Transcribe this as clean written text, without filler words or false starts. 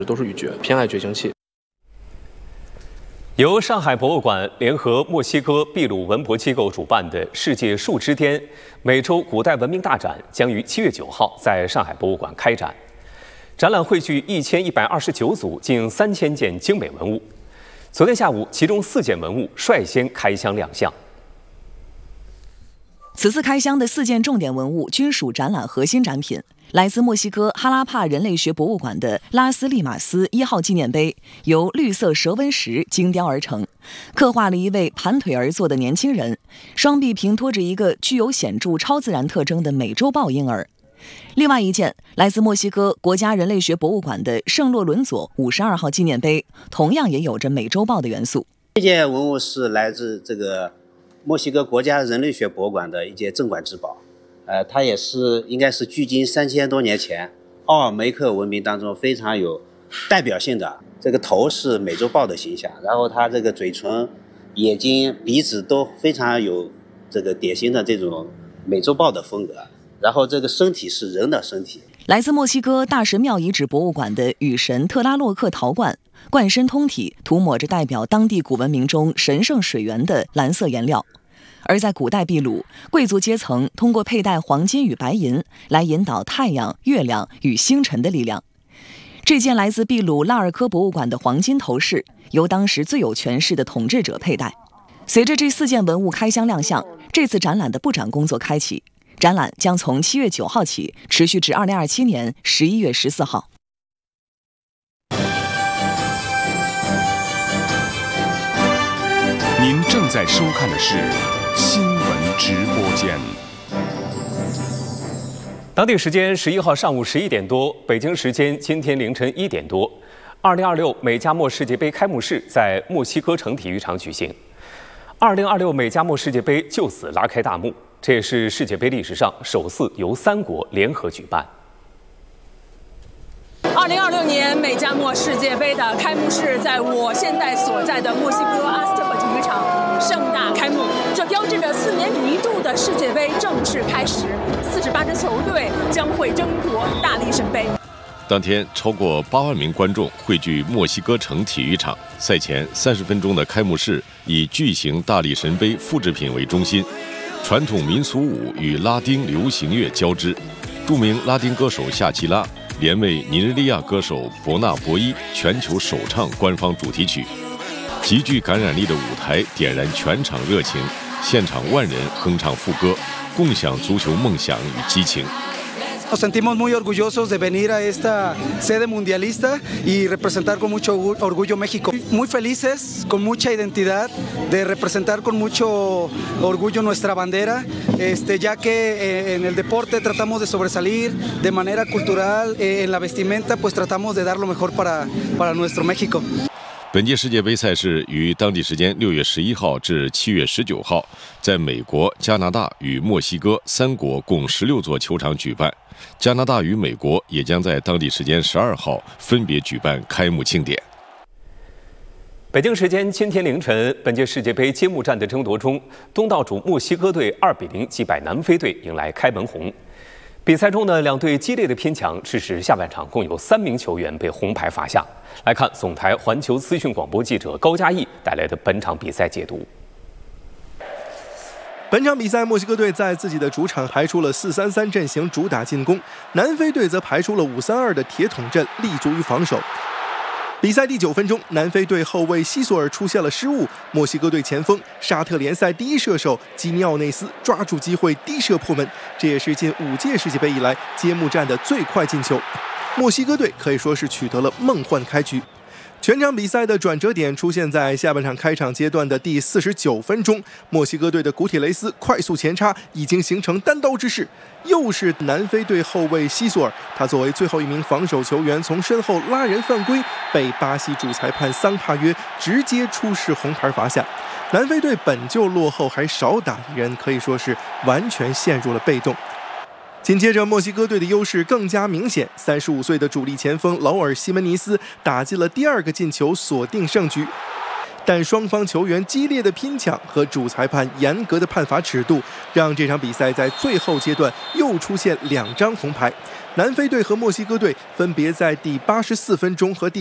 都是羽角，偏爱绝情器。 由上海博物馆联合墨西哥秘鲁文博机构主办的世界树之巅美洲古代文明大展将于7月9号在上海博物馆开展。展览汇聚1129组近3000件精美文物。昨天下午，其中4件文物率先开箱亮相。 此次开箱的4件重点文物均属展览核心展品。来自墨西哥哈拉帕人类学博物馆的拉斯利马斯1号纪念碑，由绿色蛇纹石精雕而成，刻画了一位盘腿而坐的年轻人，双臂平托着一个具有显著超自然特征的美洲豹婴儿。另外一件来自墨西哥国家人类学博物馆的圣洛伦佐52号纪念碑，同样也有着美洲豹的元素。 这件文物是来自这个墨西哥国家人类学博物馆的一件镇馆之宝。它也是应该是距今3000多年前奥尔梅克文明当中非常有代表性的。这个头是美洲豹的形象，然后它这个嘴唇、眼睛、鼻子都非常有这个典型的这种美洲豹的风格，然后这个身体是人的身体。 来自墨西哥大神庙遗址博物馆的雨神特拉洛克陶罐，罐身通体涂抹着代表当地古文明中神圣水源的蓝色颜料。而在古代秘鲁，贵族阶层通过佩戴黄金与白银来引导太阳、月亮与星辰的力量。这件来自秘鲁拉尔科博物馆的黄金头饰，由当时最有权势的统治者佩戴。随着这4件文物开箱亮相，这次展览的布展工作开启。展览将从7月9号起持续至2027年11月14号。 您正在收看的是新闻直播间。 当地时间11号上午11点多，北京时间今天凌晨1点多，2026美加墨世界杯开幕式在墨西哥城体育场举行。2026美加墨世界杯就此拉开大幕，这也是世界杯历史上首次由3国联合举办。 2026年美加墨世界杯的开幕式在我现在所在的墨西哥阿斯特克体育场盛大开幕，这标志着4年一度的世界杯正式开始，48支球队将会争夺大力神杯。 当天，超过8万名观众汇聚墨西哥城体育场。赛前30分钟的开幕式以巨型大力神杯复制品为中心，传统民俗舞与拉丁流行乐交织，著名拉丁歌手夏奇拉连为尼日利亚歌手伯纳博伊全球首唱官方主题曲。极具感染力的舞台点燃全场热情，现场万人哼唱副歌，共享足球梦想与激情。 Nos sentimos muy orgullosos de venir a esta sede mundialista y representar con mucho orgullo México. Muy felices, con mucha identidad, de representar con mucho orgullo nuestra bandera, ya que en el deporte tratamos de sobresalir, de manera cultural, en la vestimenta pues tratamos de dar lo mejor para nuestro México. 本届世界杯赛事于当地时间6月11号至7月19号，在美国、加拿大与墨西哥3国共16座球场举办。加拿大与美国也将在当地时间12号分别举办开幕庆典。 北京时间今天凌晨，本届世界杯揭幕战的争夺中，东道主墨西哥队2比0击败南非队，迎来开门红。比赛中呢，两队激烈的拼抢，致使下半场共有3名球员被红牌罚下。来看总台环球资讯广播记者高嘉毅带来的本场比赛解读。 本场比赛，墨西哥队在自己的主场排出了4-3-3阵型，主打进攻；南非队则排出了5-3-2的铁桶阵，立足于防守。比赛第9分钟，南非队后卫西索尔出现了失误，墨西哥队前锋沙特联赛第1射手基尼奥内斯抓住机会低射破门，这也是近5届世界杯以来揭幕战的最快进球。墨西哥队可以说是取得了梦幻开局。全场比赛的转折点出现在下半场开场阶段的第49分钟，墨西哥队的古铁雷斯快速前插，已经形成单刀之势。又是南非队后卫西索尔，他作为最后一名防守球员，从身后拉人犯规，被巴西主裁判桑帕约直接出示红牌罚下。南非队本就落后，还少打一人，可以说是完全陷入了被动。紧接着，墨西哥队的优势更加明显。35岁的主力前锋劳尔·西门尼斯打进了第2个进球，锁定胜局。 但双方球员激烈的拼抢和主裁判严格的判罚尺度，让这场比赛在最后阶段又出现2张红牌。南非队和墨西哥队分别在第84分钟和第